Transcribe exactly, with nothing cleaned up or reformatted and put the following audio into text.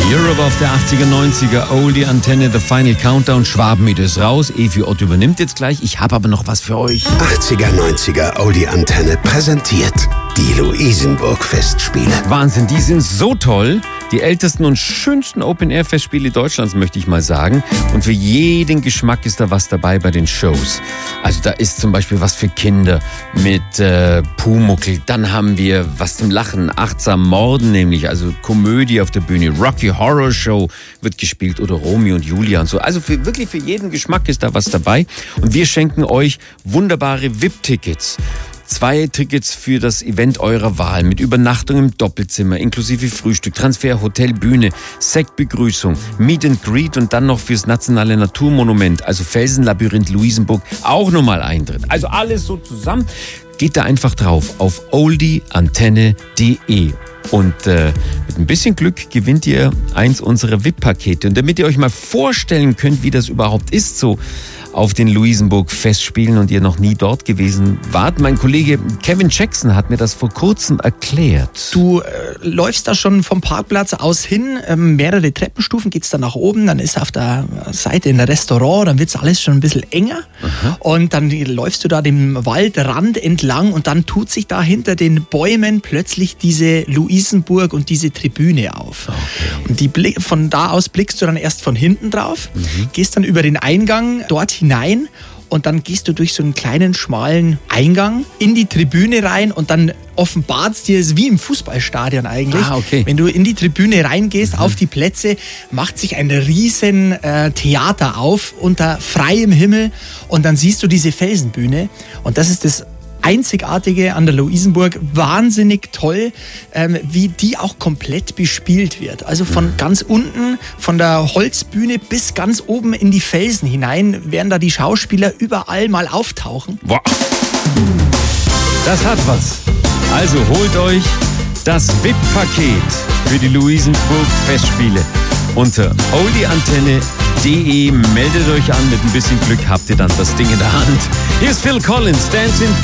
Europe auf der achtziger, neunziger, Oldie Antenne, The Final Countdown, Schwabenmiete ist raus, Evi Ott übernimmt jetzt gleich, ich habe aber noch was für euch. achtziger, neunziger, Oldie Antenne präsentiert die Luisenburg-Festspiele. Wahnsinn, die sind so toll, die ältesten und schönsten Open-Air-Festspiele Deutschlands, möchte ich mal sagen. Und für jeden Geschmack ist da was dabei bei den Shows. Also da ist zum Beispiel was für Kinder mit äh, Pumuckl, dann haben wir was zum Lachen, achtsam Morden nämlich, also Komödie auf der Bühne, Rocky Horror Show wird gespielt oder Romeo und Julia und so. Also für, wirklich für jeden Geschmack ist da was dabei. Und wir schenken euch wunderbare V I P-Tickets. Zwei Tickets für das Event eurer Wahl mit Übernachtung im Doppelzimmer, inklusive Frühstück, Transfer, Hotel, Bühne, Sektbegrüßung, Meet and Greet und dann noch fürs nationale Naturmonument, also Felsenlabyrinth Luisenburg, auch nochmal Eintritt. Also alles so zusammen. Geht da einfach drauf auf oldie antenne punkt de. Und äh, mit ein bisschen Glück gewinnt ihr eins unserer V I P-Pakete. Und damit ihr euch mal vorstellen könnt, wie das überhaupt ist, so auf den Luisenburg-Festspielen und ihr noch nie dort gewesen wart, mein Kollege Kevin Jackson hat mir das vor kurzem erklärt. Du äh, läufst da schon vom Parkplatz aus hin, ähm, mehrere Treppenstufen, geht's dann nach oben, dann ist auf der Seite ein Restaurant, dann wird's alles schon ein bisschen enger. Aha. Und dann läufst du da dem Waldrand entlang und dann tut sich da hinter den Bäumen plötzlich diese Luisenburg und diese Tribüne auf. Okay. Und die Blick, von da aus blickst du dann erst von hinten drauf, mhm. gehst dann über den Eingang dort hinein und dann gehst du durch so einen kleinen, schmalen Eingang in die Tribüne rein und dann offenbart es dir, ist wie im Fußballstadion eigentlich. Ah, okay. Wenn du in die Tribüne reingehst, mhm. auf die Plätze, macht sich ein riesen äh, Theater auf unter freiem Himmel und dann siehst du diese Felsenbühne und das ist das Einzigartige an der Luisenburg, wahnsinnig toll, ähm, wie die auch komplett bespielt wird. Also von ganz unten, von der Holzbühne bis ganz oben in die Felsen hinein werden da die Schauspieler überall mal auftauchen. Wow. Das hat was. Also holt euch das V I P-Paket für die Luisenburg-Festspiele unter oldie antenne punkt de. Meldet euch an, mit ein bisschen Glück habt ihr dann das Ding in der Hand. Hier ist Phil Collins, Dancing